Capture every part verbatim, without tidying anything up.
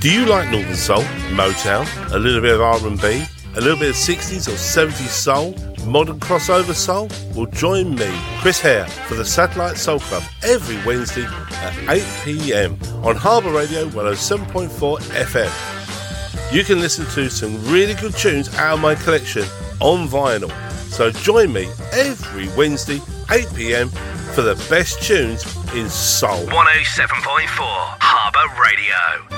Do you like Northern Soul, Motown, a little bit of R and B, a little bit of sixties or seventies soul, modern crossover soul? Well, join me, Chris Hare, for the Satellite Soul Club every Wednesday at eight p m on Harbour Radio one oh seven point four F M. You can listen to some really good tunes out of my collection on vinyl. So join me every Wednesday, eight p m, for the best tunes in soul. one oh seven point four Harbour Radio.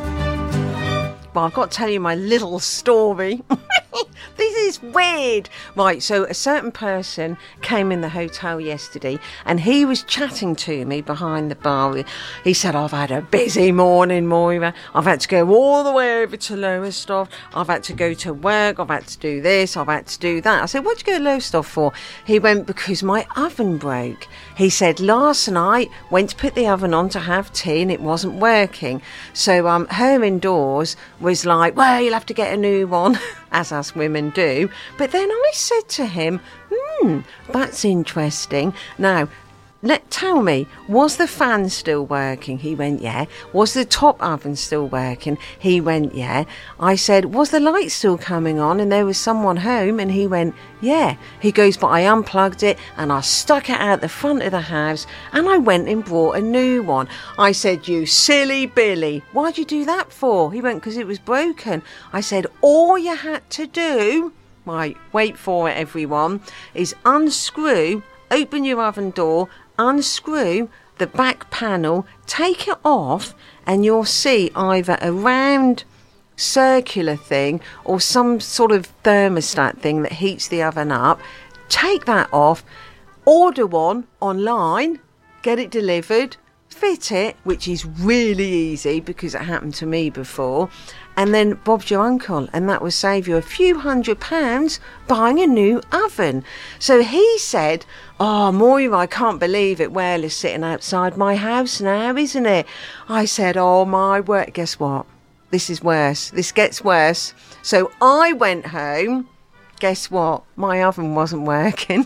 Well, I've got to tell you my little story. This is weird. Right, so a certain person came in the hotel yesterday and he was chatting to me behind the bar. He said, I've had a busy morning, Moira. I've had to go all the way over to Lowestoft. I've had to go to work. I've had to do this. I've had to do that. I said, what'd you go to Lowestoft for? He went, because my oven broke. He said, last night, went to put the oven on to have tea and it wasn't working. So um, her indoors was like, well, you'll have to get a new one, as us women do. But then I said to him, hmm, that's interesting. Now, let tell me, was the fan still working? He went, yeah. Was the top oven still working? He went, yeah. I said, was the light still coming on and there was someone home? And he went, yeah. He goes, but I unplugged it and I stuck it out the front of the house and I went and brought a new one. I said, you silly Billy, why'd you do that for? He went, because it was broken. I said, all you had to do, right, wait for it everyone, is unscrew, open your oven door, unscrew the back panel, take it off, and you'll see either a round circular thing or some sort of thermostat thing that heats the oven up. Take that off, order one online, get it delivered, fit it, which is really easy because it happened to me before, and then Bob's your uncle, and that will save you a few hundred pounds buying a new oven. So he said, oh, Moira, I can't believe it. Well, it's sitting outside my house now, isn't it? I said, oh, my word. Guess what? This is worse. This gets worse. So I went home. Guess what? My oven wasn't working.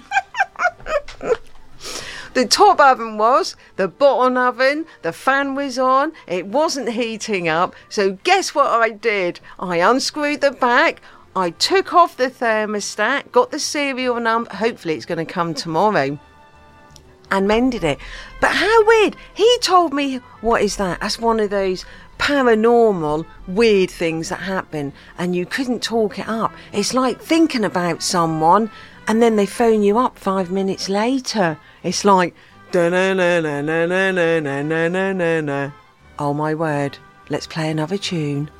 The top oven was, the bottom oven, the fan was on, it wasn't heating up. So guess what I did? I unscrewed the back, I took off the thermostat, got the serial number, hopefully it's going to come tomorrow, and mended it. But how weird. He told me, what is that? That's one of those paranormal weird things that happen and you couldn't talk it up. It's like thinking about someone and then they phone you up five minutes later. It's like, da-na-na-na-na-na-na-na-na-na. Oh my word, let's play another tune.